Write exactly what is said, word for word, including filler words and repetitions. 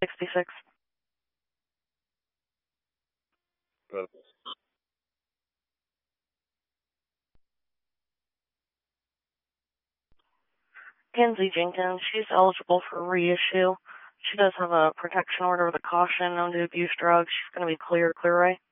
sixty-six. But Kenzie Jenkins, she's eligible for reissue. She does have a protection order with a caution, known to abuse drugs. She's going to be clear, clear ray.